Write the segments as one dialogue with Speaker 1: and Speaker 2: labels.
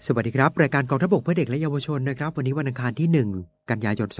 Speaker 1: สวัสดีครับรายการกองทัพบกเพื่อเด็กและเยาวชนนะครับวันนี้วันอังคารที่1กันยายน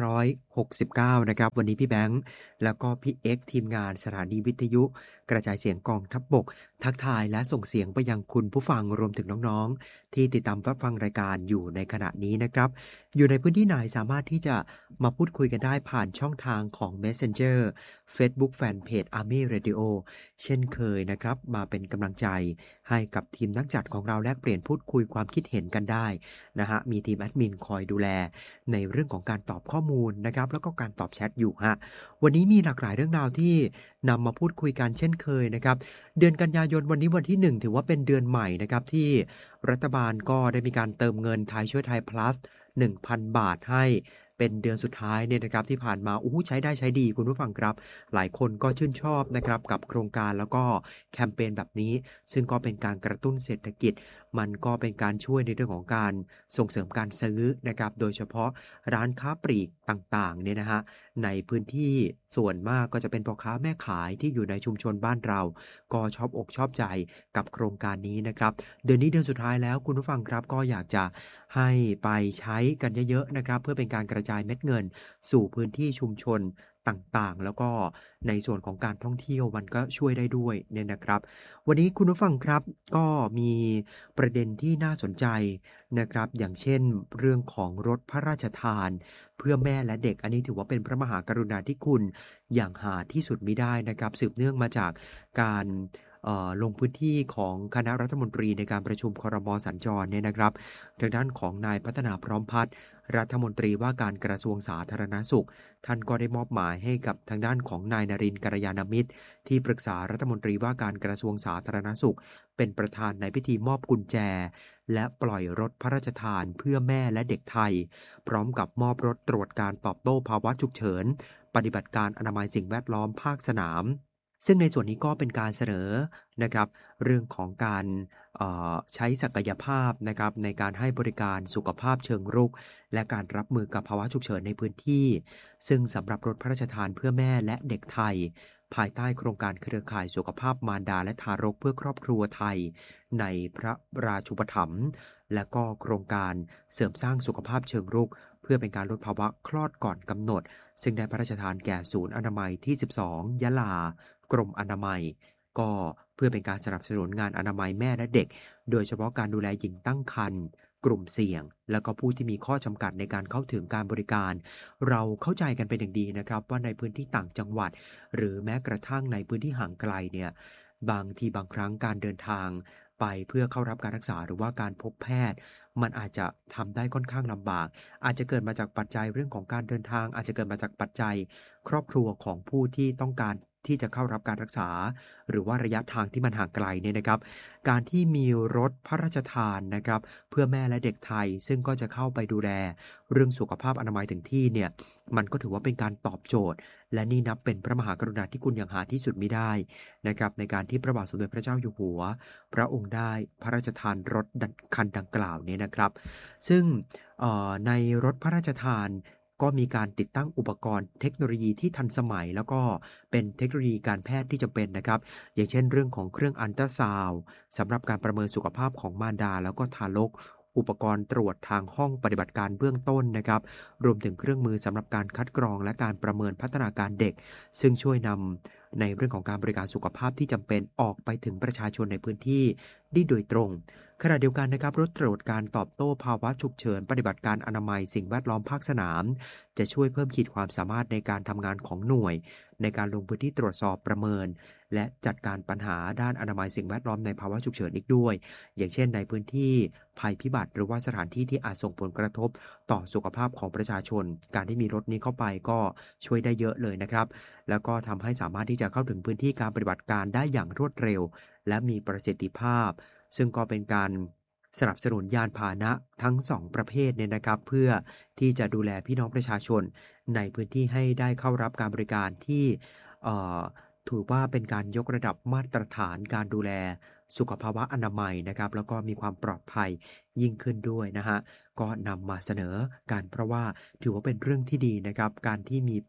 Speaker 1: 2569นะครับวันนี้พี่แบงค์แล้วก็พี่เอ็กซ์ทีมงานสถานีวิทยุกระจายเสียงกองทัพบกทักทายและส่งเสียงไปยังคุณผู้ฟังรวมถึงน้องๆที่ติดตามรับฟังรายการอยู่ในขณะนี้นะครับอยู่ในพื้นที่ไหนสามารถที่จะมาพูดคุยกันได้ผ่านช่องทางของ Messenger Facebook Fanpage Army Radio เช่นเคยนะครับมาเป็นกำลังใจให้กับทีมนักจัดของเราแลกเปลี่ยนพูดคุยความคิดเห็นกันได้นะฮะมีทีมแอดมินคอยดูแลในเรื่องของการตอบข้อมูลนะครับแล้วก็การตอบแชทอยู่ฮะวันนี้มีหลากหลายเรื่องราวที่นำมาพูดคุยกันเช่นเคยนะครับเดือนกันยายนวันนี้วันที่1ถือว่าเป็นเดือนใหม่นะครับที่รัฐบาลก็ได้มีการเติมเงินไทยช่วยไทย plus 1,000 บาทให้เป็นเดือนสุดท้ายเนี่ยนะครับที่ผ่านมาใช้ได้ใช้ดีคุณผู้ฟังครับหลายคนก็ชื่นชอบนะครับกับโครงการแล้วก็แคมเปญแบบนี้ซึ่งก็เป็นการกระตุ้นเศรษฐกิจมันก็เป็นการช่วยในเรื่องของการส่งเสริมการซื้อนะครับโดยเฉพาะร้านค้าปลีกต่างๆเนี่ยนะฮะในพื้นที่ส่วนมากก็จะเป็นพ่อค้าแม่ขายที่อยู่ในชุมชนบ้านเราก็ชอบอกชอบใจกับโครงการนี้นะครับเดือนนี้เดือนสุดท้ายแล้วคุณผู้ฟังครับก็อยากจะให้ไปใช้กันเยอะๆนะครับเพื่อเป็นการกระจายเม็ดเงินสู่พื้นที่ชุมชนต่างๆแล้วก็ในส่วนของการท่องเที่ยวมันก็ช่วยได้ด้วยเนี่ยนะครับวันนี้คุณผู้ฟังครับก็มีประเด็นที่น่าสนใจนะครับอย่างเช่นเรื่องของรถพระราชทานเพื่อแม่และเด็กอันนี้ถือว่าเป็นพระมหากรุณาธิคุณอย่างหาที่สุดมิได้นะครับสืบเนื่องมาจากการลงพื้นที่ของคณะรัฐมนตรีในการประชุมครม.สัญจรเนี่ยนะครับทางด้านของนายพัฒนาพร้อมพัฒน์รัฐมนตรีว่าการกระทรวงสาธารณสุขท่านก็ได้มอบหมายให้กับทางด้านของนายนรินทร์กัลยาณมิตรที่ปรึกษารัฐมนตรีว่าการกระทรวงสาธารณสุขเป็นประธานในพิธีมอบกุญแจและปล่อยรถพระราชทานเพื่อแม่และเด็กไทยพร้อมกับมอบรถตรวจการตอบโต้ภาวะฉุกเฉินปฏิบัติการอนามัยสิ่งแวดล้อมภาคสนามซึ่งในส่วนนี้ก็เป็นการเสนอนะครับเรื่องของการใช้ศักยภาพนะครับในการให้บริการสุขภาพเชิงรุกและการรับมือกับภาวะฉุกเฉินในพื้นที่ซึ่งสำหรับรถพระราชทานเพื่อแม่และเด็กไทยภายใต้โครงการเครือข่ายสุขภาพมารดาและทารกเพื่อครอบครัวไทยในพระราชูปถัมภ์และก็โครงการเสริมสร้างสุขภาพเชิงรุกเพื่อเป็นการลดภาวะคลอดก่อนกำหนดซึ่งได้พระราชทานแก่ศูนย์อนามัยที่12ยะลากรมอนามัยก็เพื่อเป็นการสนับสนุนงานอนามัยแม่และเด็กโดยเฉพาะการดูแลหญิงตั้งครรภ์กลุ่มเสี่ยงและก็ผู้ที่มีข้อจำกัดในการเข้าถึงการบริการเราเข้าใจกันเป็นอย่างดีนะครับว่าในพื้นที่ต่างจังหวัดหรือแม้กระทั่งในพื้นที่ห่างไกลเนี่ยบางทีบางครั้งการเดินทางไปเพื่อเข้ารับการรักษาหรือว่าการพบแพทย์มันอาจจะทำได้ค่อนข้างลำบากอาจจะเกิดมาจากปัจจัยเรื่องของการเดินทางอาจจะเกิดมาจากปัจจัยครอบครัวของผู้ที่ต้องการที่จะเข้ารับการรักษาหรือว่าระยะทางที่มันห่างไกลเนี่ยนะครับการที่มีรถพระราชทานนะครับเพื่อแม่และเด็กไทยซึ่งก็จะเข้าไปดูแลเรื่องสุขภาพอนามัยถึงที่เนี่ยมันก็ถือว่าเป็นการตอบโจทย์และนี่นับเป็นพระมหากรุณาธิคุณอย่างหาที่สุดมิได้นะครับในการที่พระบาทสมเด็จพระเจ้าอยู่หัวพระองค์ได้พระราชทานรถคันดังกล่าวนี้นะครับซึ่งในรถพระราชทานก็มีการติดตั้งอุปกรณ์เทคโนโลยีที่ทันสมัยแล้วก็เป็นเทคโนโลยีการแพทย์ที่จำเป็นนะครับอย่างเช่นเรื่องของเครื่องอัลตราซาวด์สำหรับการประเมินสุขภาพของมารดาแล้วก็ทารกอุปกรณ์ตรวจทางห้องปฏิบัติการเบื้องต้นนะครับรวมถึงเครื่องมือสำหรับการคัดกรองและการประเมินพัฒนาการเด็กซึ่งช่วยนำในเรื่องของการบริการสุขภาพที่จำเป็นออกไปถึงประชาชนในพื้นที่ได้โดยตรงขณะเดียวกันนะครับรถตรวจการตอบโต้ภาวะฉุกเฉินปฏิบัติการอนามัยสิ่งแวดล้อมภาคสนามจะช่วยเพิ่มขีดความสามารถในการทำงานของหน่วยในการลงพื้นที่ตรวจสอบประเมินและจัดการปัญหาด้านอนามัยสิ่งแวดล้อมในภาวะฉุกเฉินอีกด้วยอย่างเช่นในพื้นที่ภัยพิบัติหรือว่าสถานที่ที่อาจส่งผลกระทบต่อสุขภาพของประชาชนการที่มีรถนี้เข้าไปก็ช่วยได้เยอะเลยนะครับแล้วก็ทำให้สามารถที่จะเข้าถึงพื้นที่การปฏิบัติการได้อย่างรวดเร็วและมีประสิทธิภาพซึ่งก็เป็นการสนับสนุนยานพาหนะทั้ง2ประเภทเนี่ยนะครับเพื่อที่จะดูแลพี่น้องประชาชนในพื้นที่ให้ได้เข้ารับการบริการที่ถือว่าเป็นการยกระดับมาตรฐานการดูแลสุขภาวะอนามัยนะครับแล้วก็มีความปลอดภัยยิ่งขึ้นด้วยนะฮะก็นำมาเสนอกันเพราะว่าถือว่าเป็นเรื่องที่ดีนะครับการที่มี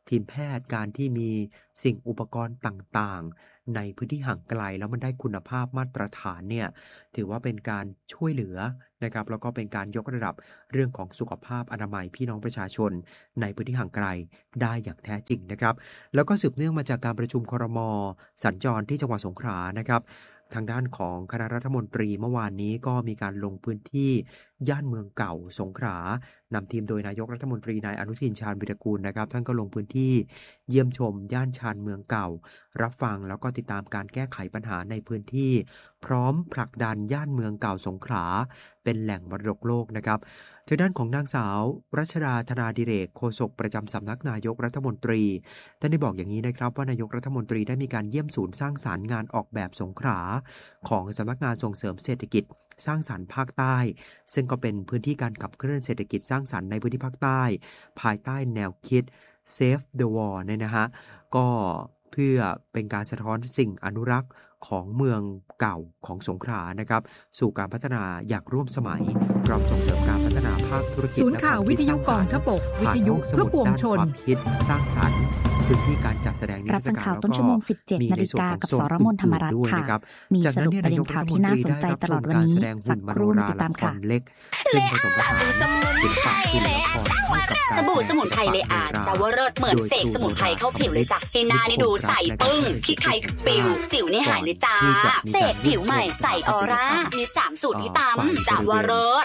Speaker 1: ทีมแพทย์การที่มีสิ่งอุปกรณ์ต่างๆในพื้นที่ห่างไกลแล้วมันได้คุณภาพมาตรฐานเนี่ยถือว่าเป็นการช่วยเหลือนะครับแล้วก็เป็นการยกระดับเรื่องของสุขภาพอนามัยพี่น้องประชาชนในพื้นที่ห่างไกลได้อย่างแท้จริงนะครับแล้วก็สืบเนื่องมาจากการประชุมครม.สัญจรที่จังหวัดสงขลานะครับทางด้านของคณะรัฐมนตรีเมื่อวานนี้ก็มีการลงพื้นที่ย่านเมืองเก่าสงขลานำทีมโดยนายกรัฐมนตรีนายอนุทินชาญวิรากูลนะครับท่านก็ลงพื้นที่เยี่ยมชมย่านชานเมืองเก่ารับฟังแล้วก็ติดตามการแก้ไขปัญหาในพื้นที่พร้อมผลักดันย่านเมืองเก่าสงขลาเป็นแหล่งมรดกโลกนะครับทางด้านของนางสาวรัชดาธนาดิเรกโฆษกประจำสำนักนายกรัฐมนตรีท่านได้บอกอย่างนี้นะครับว่านายกรัฐมนตรีได้มีการเยี่ยมศูนย์สร้างสรรค์งานออกแบบสงขลาของสำนักงานส่งเสริมเศรษฐกิจสร้างสรรค์ภาคใต้ซึ่งก็เป็นพื้นที่การขับเคลื่อนเศรษฐกิจสร้างสรรค์ในพื้นที่ภาคใต้ภายใต้แนวคิด Save the Wall เนี่ยนะฮะก็เพื่อเป็นการสะท้อนสิ่งอนุรักษ์ของเมืองเก่าของสงขลานะครับสู่การพัฒนาอย่างร่วมสมัยพร้อมส่งเสริมการพัฒนาภาคธุรกิจ
Speaker 2: ศูนย์ข่าววิทยุกองทัพบกวิทยุเพื่อปวงชน
Speaker 1: ความคิดสร้างสรรค์พื้นที่การจัดแสดงนิทรรศการแล้วก็
Speaker 3: 17 นาฬิกากับสรมนธรรมรัตน์ค่ะมีสรุปประเด็นข่าวที่น่าสนใจตลอดวันนี้สักครู่ติดตามค่ะ
Speaker 1: เล็กซึ่งผสมผสานศิลปะศิลปะ
Speaker 4: สบู่สมุนไพรเลอาจะว่าเลิศเหมือนเสกสมุนไพรเข้าผิวเลยจ้ะให้หน้านี่ดูใสปึ้งขี้ไข่ปิวสิวนี่หายเลยจ้าเสกผิวใหม่ใสออร่ามี3สูตรที่ตำจะว่าเลิศ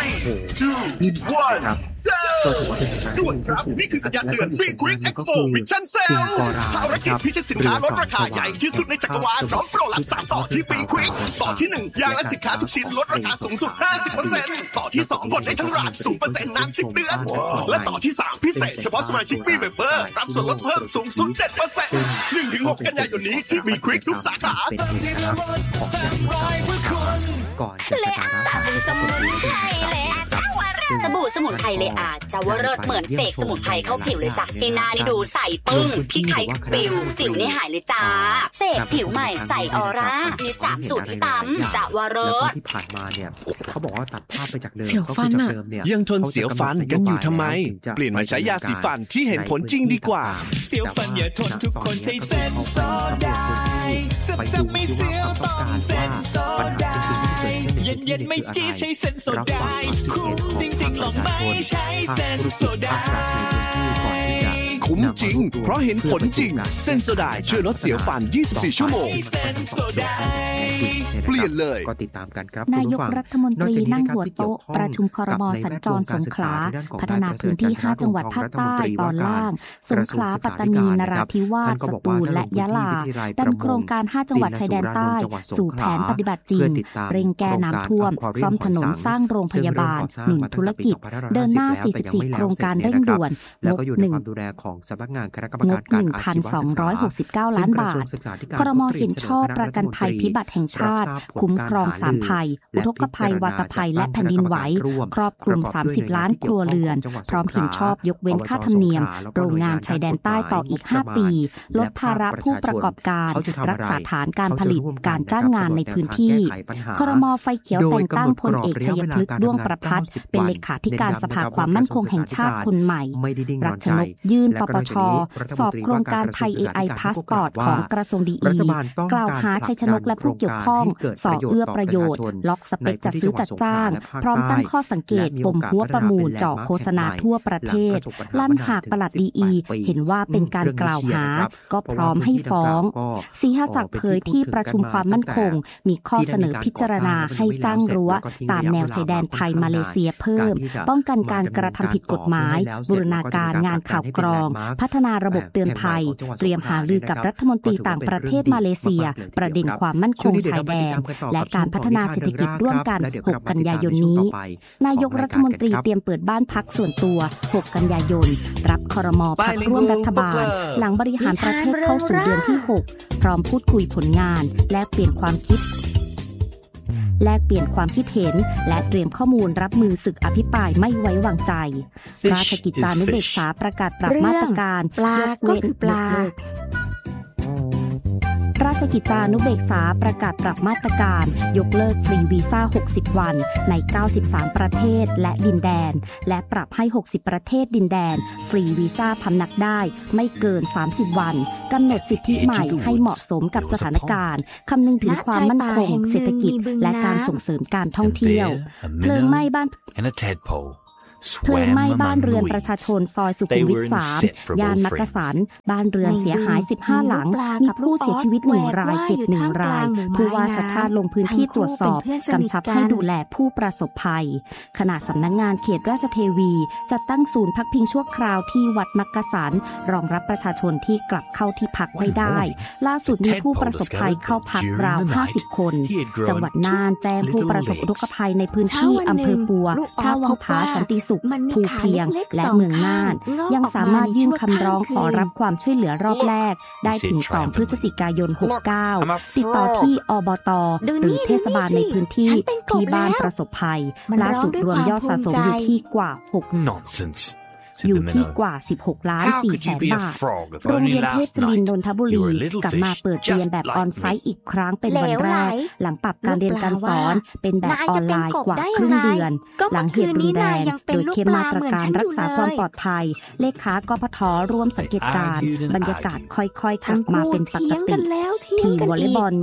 Speaker 5: ด่วนครับนี่คือสัญญาณเตือน Big Quick Expo Mission Sale ภารกิจพิชิตสินค้าลดราคาใหญ่ที่สุดในจักรวาลพร้อมโปรลับ3ต่อที่ Big Quick ต่อที่1ยางและสินค้าทุกชิ้นลดราคาสูงสุด 50% ต่อที่2ผ่อนได้ทั้งร้าน 0% นาน10 เดือนและต่อที่3พิเศษเฉพาะสมาชิก Big Member รับส่วนลดเพิ่มสูงสุด 7% 1-6 กันยายนนี้ที่ Big Quick ทุกสาขา
Speaker 1: ก่อนจะสักการะศาลพระพุทธรูป
Speaker 4: สบู่สมุนไพรเลอาจะว่าเลิศเหมือนเสกสมุนไพรเข้าผิวเลยจ้ะให้หน้านี่ดูใสปึ้งขี้ไข่ปิวสิวนี่หายเลยจ้าเสกผิวใหม่ใสออร่ามี3สูตรที่ตำจะว่าเลิศ
Speaker 1: ที่ผ่านมาเนี่ยเขาบอกว่าตัดภาพไปจากเดิม
Speaker 2: ก็คือจากเดิม
Speaker 6: เนี่ยยังทนเสียวฟันกันอยู่ทำไมเปลี่ยนมาใช้ยาสีฟันที่เห็นผลจริงดีกว่า
Speaker 7: เสียวฟันอย่าทนทุกคนใช้เซนโซไดซับไม่เสียวต้องเซนโซไดเย็นๆไม่จี๊ดใช้เซนโซไดคุ้มจริงๆลองไม่ใช้เซนโซได
Speaker 6: คุ้มจริงเพราะเห็นผลจริงเซนโซไดช่วยลดเสียวฟัน24ชั่วโมงเปลี่ยนเลย
Speaker 1: ก็ติดตามกันครับ
Speaker 3: นายกรัฐมนตรีนั่งหัวโต๊ะประชุมครม.สัญจรสงขลาพัฒนาพื้นที่5จังหวัดภาคใต้ตอนล่างสงขลาปัตตานีนราธิวาสสตูลและยะลาดำโครงการ5จังหวัดชายแดนใต้สู่แผนปฏิบัติจริงเร่งแก้น้ำท่วมซ่อมถนนสร้างโรงพยาบาลหนุนธุรกิจเดินหน้า44โครงการเร่งด่วน
Speaker 1: แล้วก็อยู่ในความดูแลของสำนักงานคณะกรรมการการอาชีวศึกษา
Speaker 3: 1,269 ล้านบาทครม.เห็นชอบประกันภัยพิบัติแห่งชาติคุ้มครอง3ภัยอุทกภัยวาตภัยและแผ่นดินไหวครอบคลุม30ล้านครัวเรือนพร้อมเห็นชอบยกเว้นค่าธรรมเนียมโรงงานชายแดนใต้ต่ออีก5ปีลดภาระผู้ประกอบการรักษาฐานการผลิตการจ้างงานในพื้นที่ครม.ไฟเขียวแต่งตั้งพลเอกชัยพฤกษ์ด้วงประภัสเป็นเลขาธิการสภาความมั่นคงแห่งชาติคนใหม่รัชนกยื่นปปช.สอบโครงการไทย AI พาสปอร์ตของกระทรวงดีอีกล่าวหาชัยชนกและผู้เกี่ยวข้องส่อเอื้อประโยชน์ล็อกสเปคจัดซื้อจัดจ้างพร้อมตั้งข้อสังเกตปมหัวประมูลเจาะโฆษณาทั่วประเทศลั่นหากปลัดดีอีเห็นว่าเป็นการกล่าวหาก็พร้อมให้ฟ้องศรีหศักดิ์เผยที่ประชุมความมั่นคงมีข้อเสนอพิจารณาให้สร้างรั้วตามแนวชายแดนไทยมาเลเซียเพิ่มป้องกันการกระทำผิดกฎหมายบูรณาการงานข่าวกรองพัฒนาระบบเตือนภัยเตรียมหารือกับรัฐมนตรีต่างประเทศมาเลเซียประเด็นความมั่นคงชายแดนและการพัฒนาเศรษฐกิจร่วมกัน6กันยายนนี้นายกรัฐมนตรีเตรียมเปิดบ้านพักส่วนตัว6กันยายนรับครม.พรรคร่วมรัฐบาลหลังบริหารประเทศเข้าสู่เดือนที่6พร้อมพูดคุยผลงานแลกเปลี่ยนความคิดเห็นและเตรียมข้อมูลรับมือศึกอภิปรายไม่ไว้วางใจราชกิจจานุเบกษาประกาศปรับมาตรการ
Speaker 4: ปลาก็คือปลา
Speaker 3: ราชกิจจานุเบกษาประกาศปรับมาตรการยกเลิกฟรีวีซ่า60วันใน93ประเทศและดินแดนและปรับให้60ประเทศดินแดนฟรีวีซ่าพำนักได้ไม่เกิน30วันกำหนดสิทธิใหม่ให้เหมาะสมกับสถานการณ์คำนึงถึงความมั่นคงเศรษฐกิจและการส่งเสริมการท่องเที่ยวเพลิงไหม้บ้านเรือนประชาชนซอยสุขุมวิท3ย่านมักกะสันบ้านเรือนเสียหาย15หลังมีผู้เสียชีวิต1รายเจ็บ1รายผู้ว่าชัชชาติลงพื้นที่ตรวจสอบกำชับให้ดูแลผู้ประสบภัยขณะสำนักงานเขตราชเทวีจัดตั้งศูนย์พักพิงชั่วคราวที่วัดมักกะสันรองรับประชาชนที่กลับเข้าที่พักไม่ได้ล่าสุดมีผู้ประสบภัยเข้าพักราว50คนจังหวัดน่านแจ้งผู้ประสบอุทกภัยในพื้นที่อำเภอปัวท่าวังผาสันติสุขภูเพียงและเมืองน่านยังสามารถยื่นคำร้องขอรับความช่วยเหลือรอบแรกได้ถึง2พฤศจิกายน69ติดต่อที่อบต.หรือเทศบาลในพื้นที่ที่บ้านประสบภัยล่าสุดรวมยอดสะสมอยู่ที่กว่า16,400,000 บาทโรงเรียนเทพศิรินทร์นนทบุรีกลับมาเปิดเรียนแบบออนไซต์อีกครั้งเป็นวันแรกหลังปรับการเรียนการสอนเป็นแบบออนไลน์กว่าครึ่งเดือนหลังเหตุรุนแรงโดยเข้มมาตรการรักษาความปลอดภัยเลขากพท.ร่วมสังเกตการณ์บรรยากาศค่อยๆกลับมาเป็นปกติทีมวอลเลย์บอล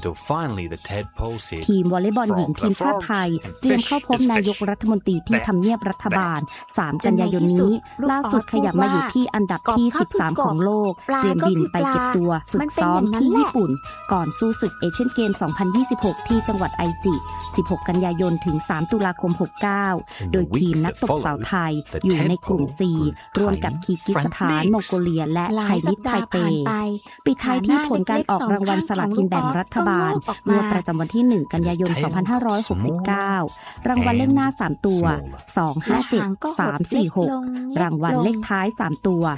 Speaker 3: หญิงทีมชาติไทยเตรียมเข้าพบนายกรัฐมนตรีที่ทำเนียบรัฐบาล3กันยายนนี้ล่าสุดขยับมาอยู่ที่อันดับที่13ของโลกเตรียมบินไปเก็บตัวฝึกซ้อมที่ญี่ปุ่นก่อนสู้ศึกเอเชียนเกม 2026 ที่จังหวัดไอจิ16กันยายนถึง3ตุลาคม69โดยทีมนักตบสาวไทยอยู่ในกลุ่ม 4 ร่วมกับคีร์กิสถานมองโกเลียและไชนีสไทเปปิดท้ายที่ผลการออกรางวัลสลากกินแบ่งรัฐบาลงวดประจำวันที่1กันยายน2569รางวัลเลขหน้า3ตัว257 346รางวัลเลขท้าย3ตัว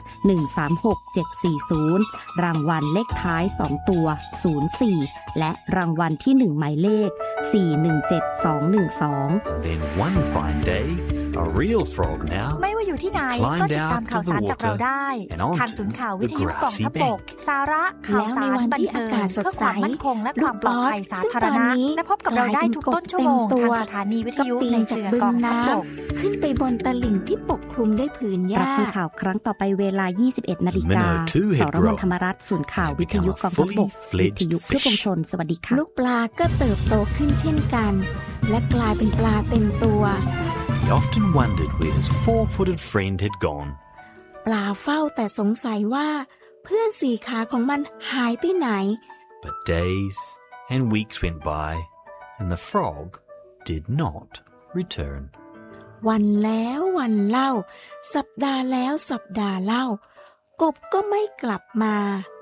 Speaker 3: 136740รางวัลเลขท้าย2ตัว04และรางวัลที่1หมายเลข417212
Speaker 8: Then one fine day a real frog now
Speaker 9: ไม่ว่าอยู่ที่ไหนก็ติดตามข่าวสารจากเราได้ทางศูนย์ข่าววิทยุกองทัพบกสาระข่าวสารบันเทิงเพื่อความมั่นคงและความปลอดภัยสาธารณะและพบกับเราได้ทุกต้นชั่วโมงทางสถานีวิทยุในเครือกองทัพบก
Speaker 10: ขึ้นไปบนตลิ่งที่ปกคลุมด้วยผืนหญ้า
Speaker 3: รับฟังข่าวครั้งต่อไปเวลา 21 นาฬิกาสรมนธรรมรัตน์ศูนย์ข่าววิทยุกองทัพบกวิทยุเพื่อปวงชนสวัสดีค่ะ
Speaker 10: ลูกปลาก็เติบโตขึ้นเช่นกันและกลายเป็นปลาเต็มตัว
Speaker 8: He often wondered where his four-footed friend had gone
Speaker 10: ปลาเฝ้าแต่สงสัยว่าเพื่อน4ขาของมันหายไปไหน
Speaker 8: But days and weeks went by and the frog did not return
Speaker 10: วันแล้ววันเล่าสัปดาห์แล้วสัปดาห์เล่ากบก็ไม่กลับมา